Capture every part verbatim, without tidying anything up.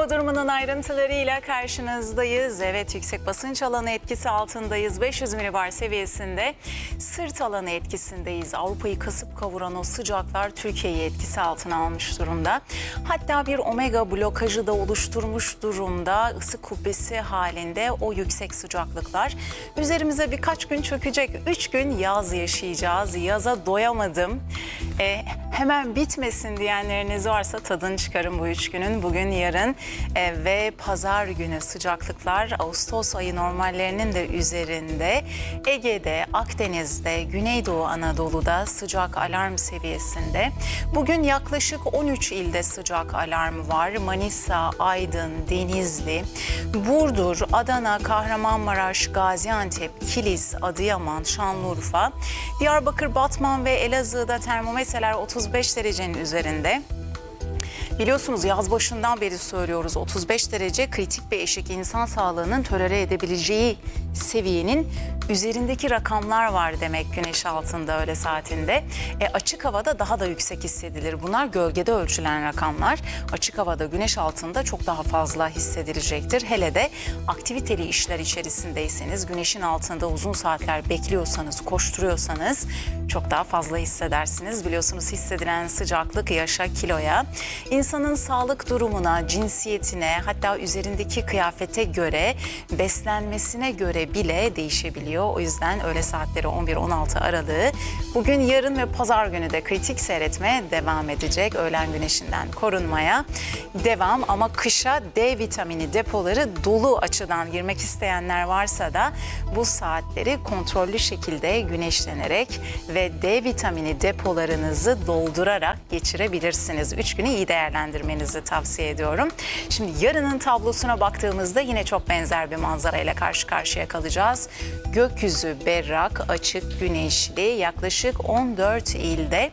Hava durumunun ayrıntılarıyla karşınızdayız. Evet, yüksek basınç alanı etkisi altındayız. beş yüz milibar seviyesinde sırt alanı etkisindeyiz. Avrupa'yı kasıp kavuran o sıcaklar Türkiye'yi etkisi altına almış durumda. Hatta bir omega blokajı da oluşturmuş durumda. Isı kubbesi halinde o yüksek sıcaklıklar. Üzerimize birkaç gün çökecek. Üç gün yaz yaşayacağız. Yaza doyamadım. E, hemen bitmesin diyenleriniz varsa tadını çıkarın bu üç günün. Bugün, yarın e, ve pazar günü sıcaklıklar Ağustos ayı normallerinin de üzerinde. Ege'de, Akdeniz'de, Güneydoğu Anadolu'da sıcak alarm seviyesinde. Bugün yaklaşık on üç ilde sıcak alarm var. Manisa, Aydın, Denizli, Burdur, Adana, Kahramanmaraş, Gaziantep, Kilis, Adıyaman, Şanlıurfa, Diyarbakır, Batman ve Elazığ'da termometreler otuz beş derecenin üzerinde. Biliyorsunuz yaz başından beri söylüyoruz, otuz beş derece kritik bir eşik, insan sağlığının tolere edebileceği seviyenin üzerindeki rakamlar var demek güneş altında öğle saatinde. E, açık havada daha da yüksek hissedilir. Bunlar gölgede ölçülen rakamlar. Açık havada güneş altında çok daha fazla hissedilecektir. Hele de aktiviteli işler içerisindeyseniz, güneşin altında uzun saatler bekliyorsanız, koşturuyorsanız çok daha fazla hissedersiniz. Biliyorsunuz hissedilen sıcaklık yaşa, kiloya, insanın sağlık durumuna, cinsiyetine, hatta üzerindeki kıyafete göre, beslenmesine göre bile değişebiliyor. O yüzden öğle saatleri on bir on altı aralığı bugün, yarın ve pazar günü de kritik seyretmeye devam edecek. Öğlen güneşinden korunmaya devam, ama kışa D vitamini depoları dolu. Açıdan girmek isteyenler varsa da bu saatleri kontrollü şekilde güneşlenerek ve D vitamini depolarınızı doldurarak geçirebilirsiniz. Üç günü iyi değerlendirmenizi tavsiye ediyorum. Şimdi yarının tablosuna baktığımızda yine çok benzer bir manzarayla karşı karşıya kalacağız. Gökyüzü berrak, açık, güneşli, yaklaşık on dört ilde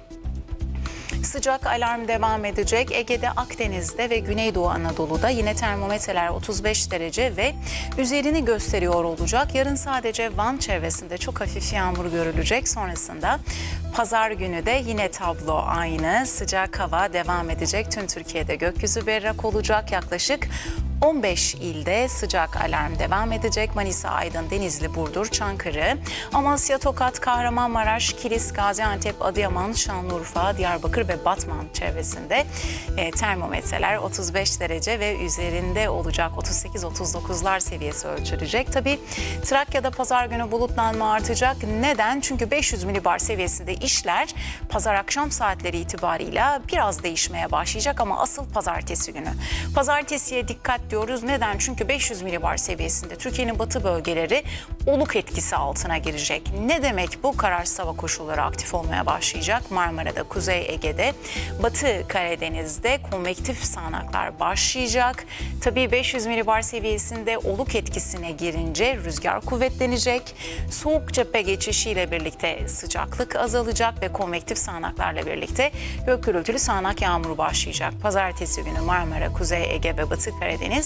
sıcak alarm devam edecek. Ege'de, Akdeniz'de ve Güneydoğu Anadolu'da yine termometreler otuz beş derece ve üzerini gösteriyor olacak. Yarın sadece Van çevresinde çok hafif yağmur görülecek. Sonrasında pazar günü de yine tablo aynı. Sıcak hava devam edecek. Tüm Türkiye'de gökyüzü berrak olacak. Yaklaşık on beş ilde sıcak alarm devam edecek. Manisa, Aydın, Denizli, Burdur, Çankırı, Amasya, Tokat, Kahramanmaraş, Kilis, Gaziantep, Adıyaman, Şanlıurfa, Diyarbakır ve Batman çevresinde e, termometreler otuz beş derece ve üzerinde olacak. otuz sekiz otuz dokuzlar seviyesi ölçülecek. Tabii Trakya'da pazar günü bulutlanma artacak. Neden? Çünkü beş yüz milibar seviyesinde işler pazar akşam saatleri itibarıyla biraz değişmeye başlayacak, ama asıl pazartesi günü. Pazartesiye dikkat diyoruz. Neden? Çünkü beş yüz milibar seviyesinde Türkiye'nin batı bölgeleri oluk etkisi altına girecek. Ne demek bu? Kararsız hava koşulları aktif olmaya başlayacak. Marmara'da, Kuzey Ege'de, Batı Karadeniz'de konvektif sağanaklar başlayacak. Tabii beş yüz milibar seviyesinde oluk etkisine girince rüzgar kuvvetlenecek. Soğuk cephe geçişiyle birlikte sıcaklık azalacak ve konvektif sağanaklarla birlikte gök gürültülü sağanak yağmuru başlayacak. Pazartesi günü Marmara, Kuzey Ege ve Batı Karadeniz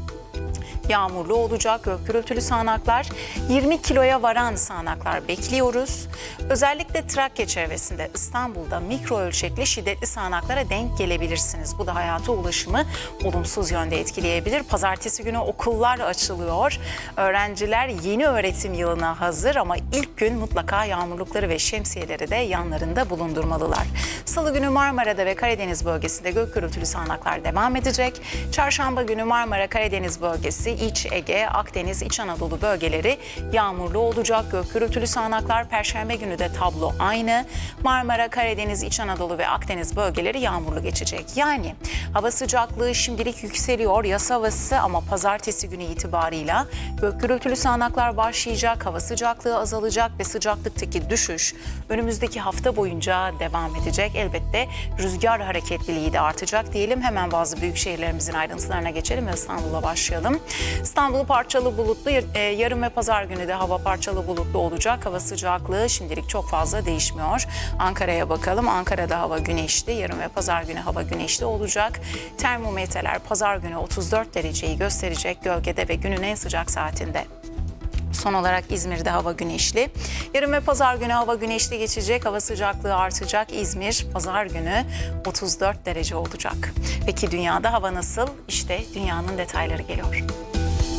yağmurlu olacak. Gök gürültülü sağanaklar, yirmi kiloya varan sağanaklar bekliyoruz. Özellikle Trakya çevresinde, İstanbul'da mikro ölçekli şiddetli sağanaklara denk gelebilirsiniz. Bu da hayata ulaşımı olumsuz yönde etkileyebilir. Pazartesi günü okullar açılıyor. Öğrenciler yeni öğretim yılına hazır, ama ilk gün mutlaka yağmurlukları ve şemsiyeleri de yanlarında bulundurmalılar. Salı günü Marmara'da ve Karadeniz bölgesinde gök gürültülü sağanaklar devam edecek. Çarşamba günü Marmara, Karadeniz bölgesi, İç Ege, Akdeniz, İç Anadolu bölgeleri yağmurlu olacak. Gök gürültülü sağanaklar. Perşembe günü de tablo aynı. Marmara, Karadeniz, İç Anadolu ve Akdeniz bölgeleri yağmurlu geçecek. Yani hava sıcaklığı şimdilik yükseliyor, yaz havası, ama pazartesi günü itibarıyla gök gürültülü sağanaklar başlayacak. Hava sıcaklığı azalacak ve sıcaklıktaki düşüş önümüzdeki hafta boyunca devam edecek. Elbette rüzgar hareketliliği de artacak diyelim. Hemen bazı büyük şehirlerimizin ayrıntılarına geçelim ve İstanbul'a başlayalım. İstanbul parçalı bulutlu, yarın ve pazar günü de hava parçalı bulutlu olacak. Hava sıcaklığı şimdilik çok fazla değişmiyor. Ankara'ya bakalım. Ankara'da hava güneşli. Yarın ve pazar günü hava güneşli olacak. Termometreler pazar günü otuz dört dereceyi gösterecek gölgede ve günün en sıcak saatinde. Son olarak İzmir'de hava güneşli. Yarın ve pazar günü hava güneşli geçecek. Hava sıcaklığı artacak. İzmir pazar günü otuz dört derece olacak. Peki dünyada hava nasıl? İşte dünyanın detayları geliyor.